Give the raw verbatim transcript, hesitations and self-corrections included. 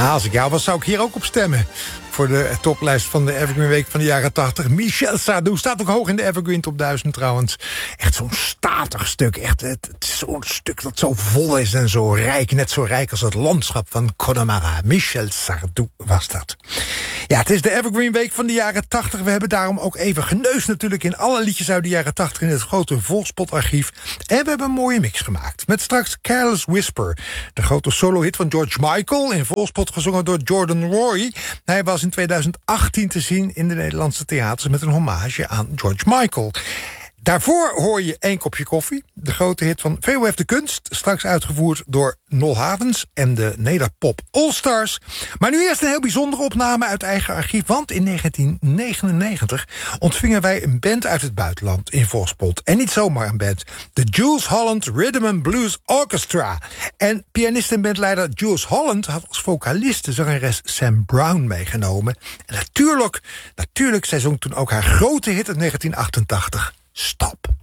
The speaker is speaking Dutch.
Ja, als ik jou was, zou ik hier ook op stemmen. Voor de toplijst van de Evergreen Week van de jaren tachtig. Michel Sardou staat ook hoog in de Evergreen Top duizend trouwens. Echt zo'n statig stuk. Echt het, het is zo'n stuk dat zo vol is en zo rijk. Net zo rijk als het landschap van Connemara. Michel Sardou was dat. Ja, het is de Evergreen Week van de jaren tachtig. We hebben daarom ook even geneust natuurlijk in alle liedjes uit de jaren tachtig... in het grote Volkspotarchief. En we hebben een mooie mix gemaakt. Met straks Careless Whisper. De grote solo-hit van George Michael. In Volkspot gezongen door Jordan Roy. Hij was in tweeduizend achttien te zien in de Nederlandse theaters... met een hommage aan George Michael. Daarvoor hoor je Eén kopje koffie. De grote hit van V O F De Kunst. Straks uitgevoerd door Nol Havens en de Nederpop All-Stars. Maar nu eerst een heel bijzondere opname uit eigen archief. Want in negentien negenennegentig ontvingen wij een band uit het buitenland in Volkspot. En niet zomaar een band. De Jules Holland Rhythm and Blues Orchestra. En pianist en bandleider Jules Holland had als vocalist de zangeres Sam Brown meegenomen. En natuurlijk, natuurlijk, zij zong toen ook haar grote hit uit negentien achtentachtig. Stop.